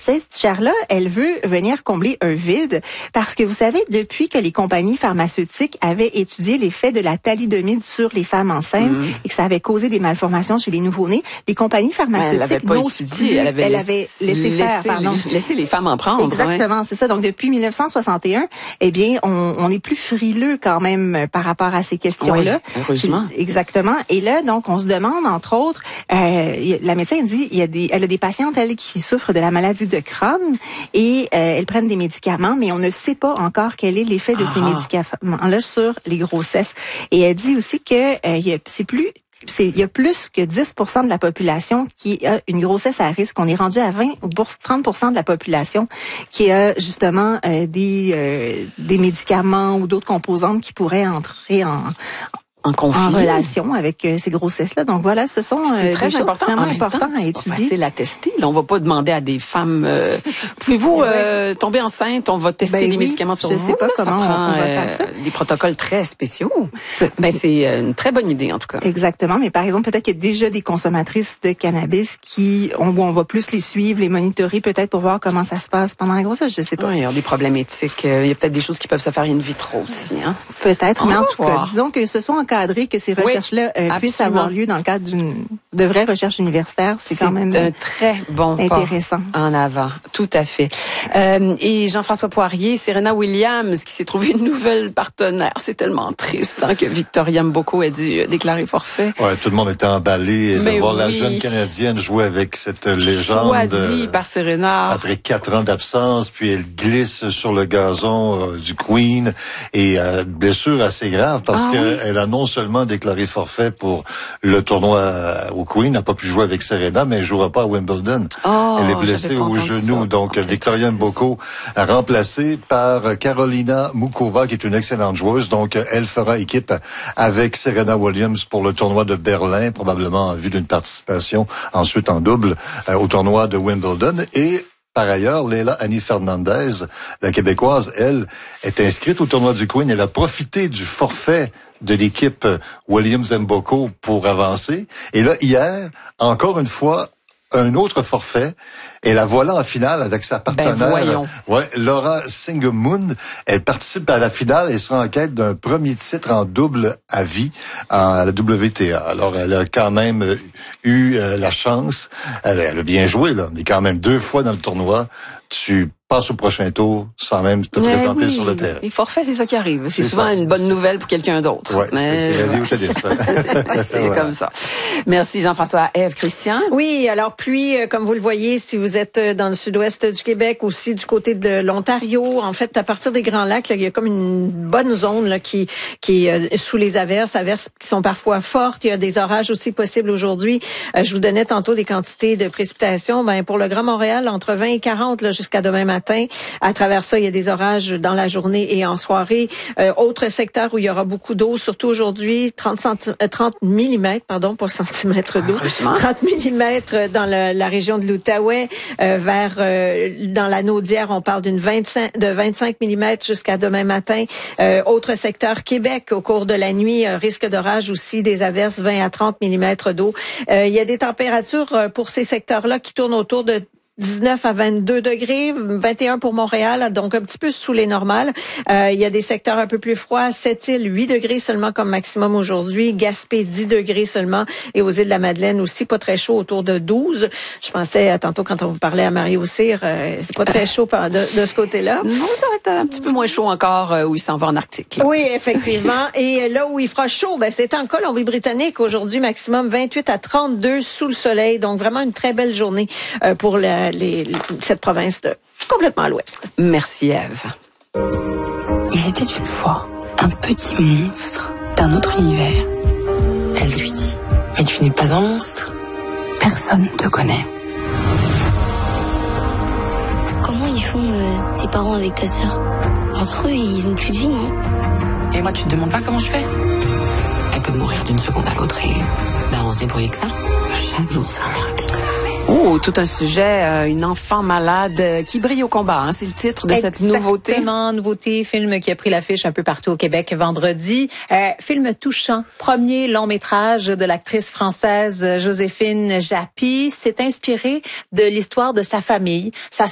cette chaire-là, elle veut venir combler un vide parce que vous savez, depuis que les compagnies pharmaceutiques avaient étudié l'effet de la thalidomide sur les femmes enceintes et que ça avait causé des malformations chez les nouveau-nés, les compagnies pharmaceutiques elle avait laissé les femmes en prendre. Exactement, c'est ça. Donc depuis 1961, eh bien, on est plus frileux quand même par rapport à ces questions-là. Oui, heureusement. Exactement. Et là, donc, on se demande, entre autres, la médecin dit, elle a des patientes, elle, qui souffrent de la maladie de Crohn et elles prennent des médicaments, mais on ne sait pas encore quel est l'effet de ces médicaments-là sur les grossesses. Et elle dit aussi que il y a plus que 10% de la population qui a une grossesse à risque. On est rendu à 20 ou 30% de la population qui a justement des médicaments ou d'autres composantes qui pourraient entrer en relation avec ces grossesses-là. Donc voilà, ce sont c'est très des choses vraiment importantes à étudier. C'est pas facile à tester. Là, on va pas demander à des femmes pouvez-vous tomber enceinte, on va tester les médicaments sur vous. Je sais pas comment on va faire ça. Des protocoles très spéciaux. C'est une très bonne idée en tout cas. Exactement, mais par exemple, peut-être qu'il y a déjà des consommatrices de cannabis où on va plus les suivre, les monitorer peut-être pour voir comment ça se passe pendant la grossesse, je sais pas. Oui, il y a des problèmes éthiques, il y a peut-être des choses qui peuvent se faire in vitro aussi, hein. Peut-être, mais en tout cas, disons que ce soit encadré, que ces recherches-là puissent avoir lieu dans le cadre de vraies recherches universitaires, c'est quand même un très bon intéressant. Pas en avant, tout à fait. Et Jean-François Poirier, Serena Williams qui s'est trouvé une nouvelle partenaire, c'est tellement triste que Victoria Mboko ait dû déclarer forfait. Ouais, tout le monde était emballé de voir la jeune Canadienne jouer avec cette légende. Choisie par Serena. Après 4 ans d'absence, puis elle glisse sur le gazon du Queen et blessure assez grave parce qu'elle a non seulement déclaré forfait pour le tournoi au Queen, n'a pas pu jouer avec Serena, mais elle jouera pas à Wimbledon. Elle est blessée au genou. Donc, Victoria Mboko a remplacé par Karolina Mukova, qui est une excellente joueuse. Donc, elle fera équipe avec Serena Williams pour le tournoi de Berlin, probablement en vue d'une participation ensuite en double au tournoi de Wimbledon. Et par ailleurs, Leila Annie Fernandez, la Québécoise, elle, est inscrite au tournoi du Queen. Elle a profité du forfait de l'équipe Williams-Mboko pour avancer. Et là, hier, encore une fois, un autre forfait. Et la voilà en finale avec sa partenaire, Laura Singemund. Elle participe à la finale et sera en quête d'un premier titre en double à vie à la WTA. Alors, elle a quand même eu la chance. Elle a bien joué, là, mais quand même 2 fois dans le tournoi. Tu passes au prochain tour sans même te présenter sur le terrain. Les forfaits, c'est ça qui arrive. C'est souvent une bonne nouvelle pour quelqu'un d'autre. Oui, c'est la vie au tennis. C'est comme ça. Merci Jean-François. Ève, Christian? Oui, alors pluie, comme vous le voyez, si vous êtes dans le sud-ouest du Québec, aussi du côté de l'Ontario, en fait, à partir des Grands Lacs, là, il y a comme une bonne zone là, qui est sous les averses qui sont parfois fortes. Il y a des orages aussi possibles aujourd'hui. Je vous donnais tantôt des quantités de précipitations. Pour le Grand Montréal, entre 20 et 40 là, jusqu'à demain matin. À travers ça, il y a des orages dans la journée et en soirée. Autre secteur où il y aura beaucoup d'eau, surtout aujourd'hui, 30 mm, pour centimètre d'eau. 30 mm dans la région de l'Outaouais. Dans la Naudière, on parle de 25 mm jusqu'à demain matin. Autre secteur, Québec, au cours de la nuit, risque d'orage aussi, des averses, 20 à 30 mm d'eau. Il y a des températures pour ces secteurs-là qui tournent autour de 19 à 22 degrés, 21 pour Montréal, donc un petit peu sous les normales. Il y a des secteurs un peu plus froids. Sept-Îles, 8 degrés seulement comme maximum aujourd'hui. Gaspé, 10 degrés seulement. Et aux îles de la Madeleine aussi, pas très chaud, autour de 12. Je pensais, tantôt, quand on vous parlait à Marie-Auxire, c'est pas très chaud de ce côté-là. Non, ça va être un petit peu moins chaud encore où il s'en va en Arctique. Là. Oui, effectivement. Et là où il fera chaud, c'est en Colombie-Britannique. Aujourd'hui, maximum 28 à 32 sous le soleil. Donc, vraiment une très belle journée pour cette province complètement à l'ouest. Merci, Ève. Il était une fois un petit monstre d'un autre univers. Elle lui dit, mais tu n'es pas un monstre. Personne ne te connaît. Comment ils font tes parents avec ta sœur? Entre eux, ils ont plus de vie, non? Et moi, tu te demandes pas comment je fais? Elle peut mourir d'une seconde à l'autre et on se débrouille avec ça. Chaque jour, c'est un miracle. Oh, tout un sujet, une enfant malade qui brille au combat. C'est le titre de cette nouveauté. Exactement, nouveauté, film qui a pris l'affiche un peu partout au Québec vendredi. Film touchant, premier long métrage de l'actrice française Joséphine Japy. C'est inspiré de l'histoire de sa famille.